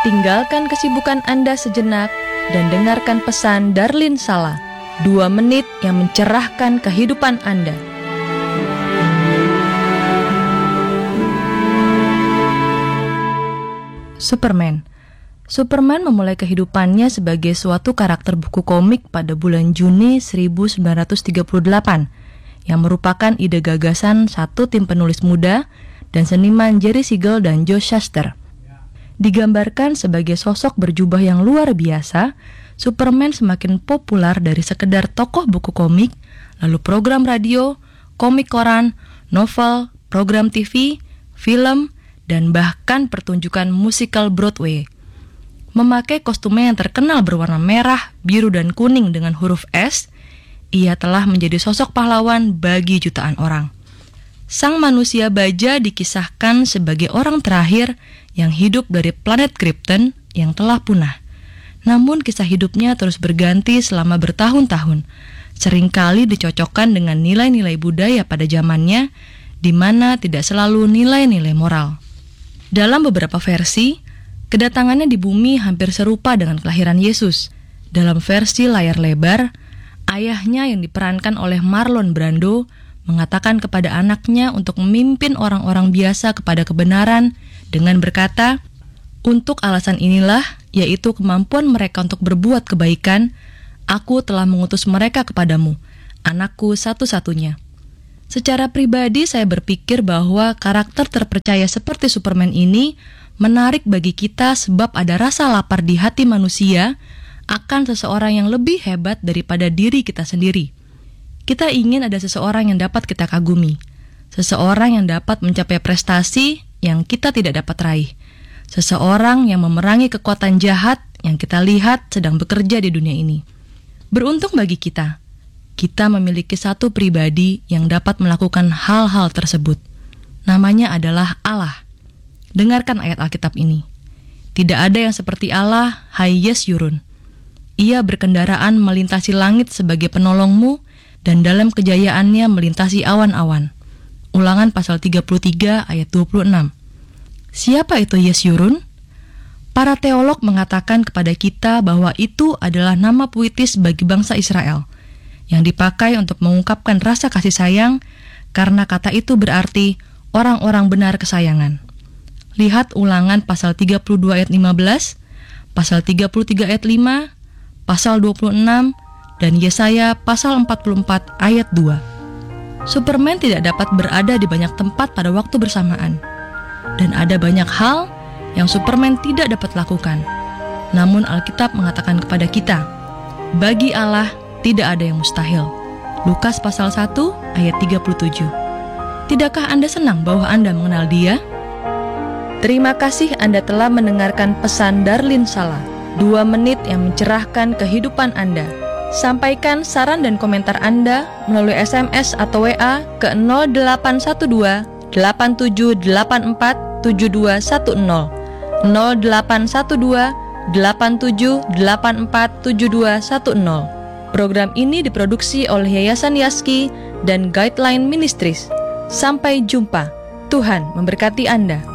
Tinggalkan kesibukan Anda sejenak dan dengarkan pesan Darlin Sala, 2 menit yang mencerahkan kehidupan Anda. Superman memulai kehidupannya sebagai suatu karakter buku komik pada bulan Juni 1938, yang merupakan ide gagasan satu tim penulis muda dan seniman Jerry Siegel dan Joe Shuster. Digambarkan sebagai sosok berjubah yang luar biasa, Superman semakin populer dari sekedar tokoh buku komik, lalu program radio, komik koran, novel, program TV, film, dan bahkan pertunjukan musikal Broadway. Memakai kostumnya yang terkenal berwarna merah, biru, dan kuning dengan huruf S, ia telah menjadi sosok pahlawan bagi jutaan orang. Sang manusia baja dikisahkan sebagai orang terakhir yang hidup dari planet Krypton yang telah punah. Namun kisah hidupnya terus berganti selama bertahun-tahun, seringkali dicocokkan dengan nilai-nilai budaya pada zamannya, di mana tidak selalu nilai-nilai moral. Dalam beberapa versi, kedatangannya di bumi hampir serupa dengan kelahiran Yesus. Dalam versi layar lebar, ayahnya yang diperankan oleh Marlon Brando mengatakan kepada anaknya untuk memimpin orang-orang biasa kepada kebenaran dengan berkata, "Untuk alasan inilah, yaitu kemampuan mereka untuk berbuat kebaikan, aku telah mengutus mereka kepadamu, anakku satu-satunya." Secara pribadi saya berpikir bahwa karakter terpercaya seperti Superman ini menarik bagi kita sebab ada rasa lapar di hati manusia akan seseorang yang lebih hebat daripada diri kita sendiri. Kita ingin ada seseorang yang dapat kita kagumi, seseorang yang dapat mencapai prestasi yang kita tidak dapat raih, seseorang yang memerangi kekuatan jahat yang kita lihat sedang bekerja di dunia ini. Beruntung bagi kita memiliki satu pribadi yang dapat melakukan hal-hal tersebut. Namanya adalah Allah. Dengarkan ayat Alkitab ini. Tidak ada yang seperti Allah, hai Yesyurun. Ia berkendaraan melintasi langit sebagai penolongmu, dan dalam kejayaannya melintasi awan-awan. Ulangan pasal 33 ayat 26. Siapa itu Yesyurun? Para teolog mengatakan kepada kita bahwa itu adalah nama puitis bagi bangsa Israel, yang dipakai untuk mengungkapkan rasa kasih sayang, karena kata itu berarti orang-orang benar kesayangan. Lihat Ulangan pasal 32 ayat 15, pasal 33 ayat 5, pasal 26, dan Yesaya pasal 44 ayat 2. Superman tidak dapat berada di banyak tempat pada waktu bersamaan. Dan ada banyak hal yang Superman tidak dapat lakukan. Namun Alkitab mengatakan kepada kita, bagi Allah tidak ada yang mustahil. Lukas pasal 1 ayat 37. Tidakkah Anda senang bahwa Anda mengenal Dia? Terima kasih Anda telah mendengarkan pesan Darlin Sala, 2 menit yang mencerahkan kehidupan Anda. Sampaikan saran dan komentar Anda melalui SMS atau WA ke 0812 8784 7210, 0812 8784 7210. Program ini diproduksi oleh Yayasan Yaski dan Guideline Ministries. Sampai jumpa. Tuhan memberkati Anda.